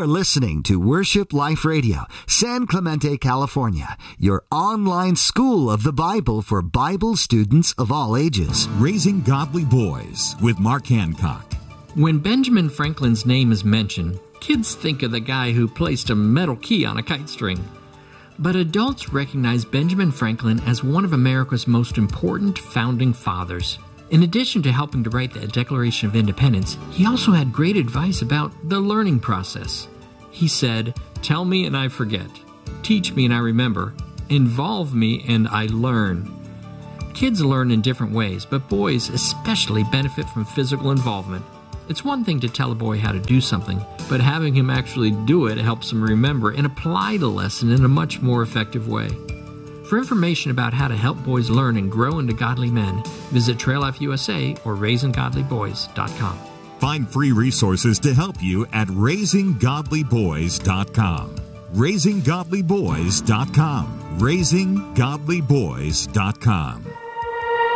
You're listening to Worship Life Radio, San Clemente, California, your online school of the Bible for Bible students of all ages. Raising Godly Boys with Mark Hancock. When Benjamin Franklin's name is mentioned, kids think of the guy who placed a metal key on a kite string. But adults recognize Benjamin Franklin as one of America's most important founding fathers. In addition to helping to write the Declaration of Independence, he also had great advice about the learning process. He said, "Tell me and I forget. Teach me and I remember. Involve me and I learn." Kids learn in different ways, but boys especially benefit from physical involvement. It's one thing to tell a boy how to do something, but having him actually do it helps him remember and apply the lesson in a much more effective way. For information about how to help boys learn and grow into godly men, visit Trail Life USA or RaisingGodlyBoys.com. Find free resources to help you at RaisingGodlyBoys.com. RaisingGodlyBoys.com. RaisingGodlyBoys.com.